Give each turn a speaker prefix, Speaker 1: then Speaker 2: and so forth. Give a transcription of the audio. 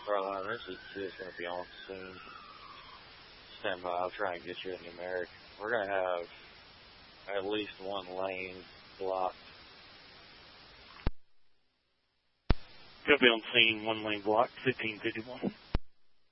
Speaker 1: Starline, this is 2 going to be on soon. Stand by, I'll try and get you a numeric. We're going to have at least one lane blocked.
Speaker 2: Going to be on scene, 1 lane blocked, 1551.